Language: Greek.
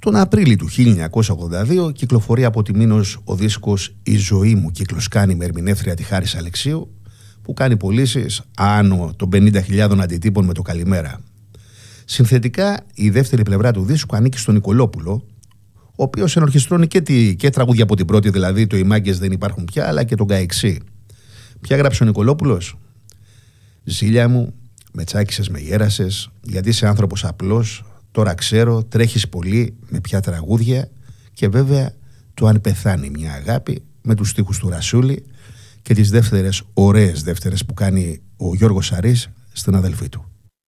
Τον Απρίλη του 1982 κυκλοφορεί από τη Μήνος ο δίσκος «Η ζωή μου κύκλος κάνει» με ερμηνεύτρια τη Χάρις Αλεξίου, που κάνει πωλήσεις άνω των 50.000 αντιτύπων με το «Καλημέρα». Συνθετικά η δεύτερη πλευρά του δίσκου ανήκει στον Νικολόπουλο, ο οποίος ενορχιστρώνει και τραγούδια από την πρώτη, δηλαδή το «Οι μάγκες δεν υπάρχουν πια», αλλά και τον Καϊξή. Ποια γράψε ο Νικολόπουλος? «Ζήλια μου, με τσάκισες, με γέρασες, γιατί είσαι άνθρωπος απλός, τώρα ξέρω, τρέχεις πολύ, με ποια τραγούδια», και βέβαια το «Αν πεθάνει μια αγάπη» με τους στίχους του Ρασούλη και τις δεύτερες, ωραίες δεύτερες που κάνει ο Γιώργος Σαρής στην αδελφή του.